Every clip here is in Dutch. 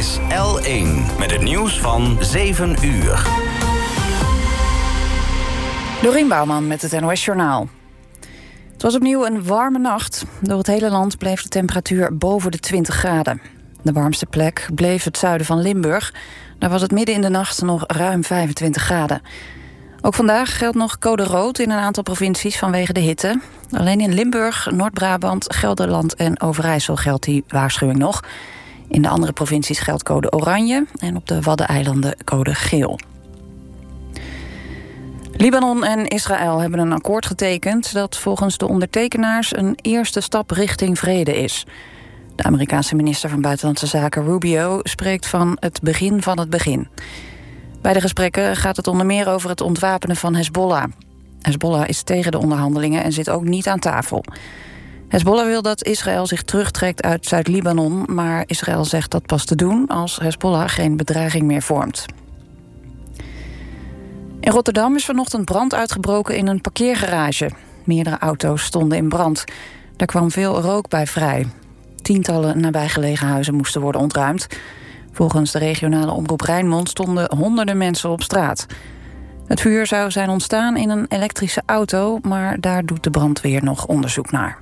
is L1 met het nieuws van 7 uur. Dorien Bouwman met het NOS Journaal. Het was opnieuw een warme nacht. Door het hele land bleef de temperatuur boven de 20 graden. De warmste plek bleef het zuiden van Limburg. Daar was het midden in de nacht nog ruim 25 graden. Ook vandaag geldt nog code rood in een aantal provincies vanwege de hitte. Alleen in Limburg, Noord-Brabant, Gelderland en Overijssel geldt die waarschuwing nog. In de andere provincies geldt code oranje en op de Waddeneilanden code geel. Libanon en Israël hebben een akkoord getekend dat volgens de ondertekenaars een eerste stap richting vrede is. De Amerikaanse minister van Buitenlandse Zaken Rubio spreekt van het begin van het begin. Bij de gesprekken gaat het onder meer over het ontwapenen van Hezbollah. Hezbollah is tegen de onderhandelingen en zit ook niet aan tafel. Hezbollah wil dat Israël zich terugtrekt uit Zuid-Libanon, maar Israël zegt dat pas te doen als Hezbollah geen bedreiging meer vormt. In Rotterdam is vanochtend brand uitgebroken in een parkeergarage. Meerdere auto's stonden in brand. Daar kwam veel rook bij vrij. Tientallen nabijgelegen huizen moesten worden ontruimd. Volgens de regionale omroep Rijnmond stonden honderden mensen op straat. Het vuur zou zijn ontstaan in een elektrische auto, maar daar doet de brandweer nog onderzoek naar.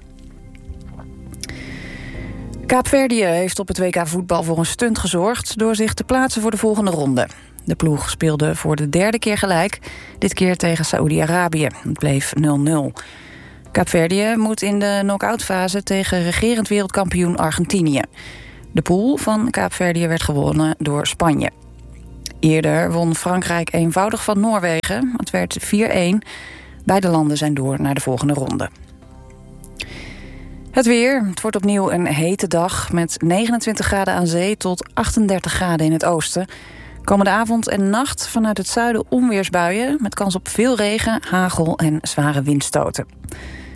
Kaapverdië heeft op het WK voetbal voor een stunt gezorgd door zich te plaatsen voor de volgende ronde. De ploeg speelde voor de derde keer gelijk, dit keer tegen Saoedi-Arabië. Het bleef 0-0. Kaapverdië moet in de knock-outfase tegen regerend wereldkampioen Argentinië. De pool van Kaapverdië werd gewonnen door Spanje. Eerder won Frankrijk eenvoudig van Noorwegen. Het werd 4-1. Beide landen zijn door naar de volgende ronde. Het weer. Het wordt opnieuw een hete dag met 29 graden aan zee tot 38 graden in het oosten. Komende avond en nacht vanuit het zuiden onweersbuien met kans op veel regen, hagel en zware windstoten.